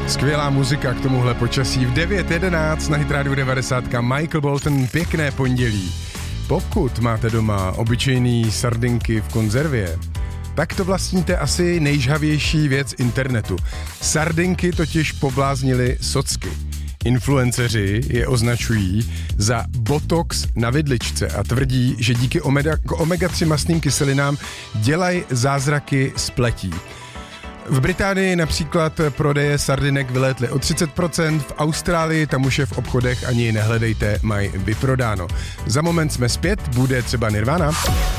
Skvělá muzika k tomuhle počasí v 9:11 na Hit Radio 90. Michael Bolton, pěkné pondělí. Pokud máte doma obyčejný sardinky v konzervě, tak to vlastníte asi nejžhavější věc internetu. Sardinky totiž pobláznili socky. Influenceři je označují za botox na vidličce a tvrdí, že díky omega-3 mastným kyselinám dělají zázraky s pletí. V Británii například prodeje sardinek vylétly o 30%, v Austrálii tam už je v obchodech ani nehledejte, mají vyprodáno. Za moment jsme zpět, bude třeba Nirvana.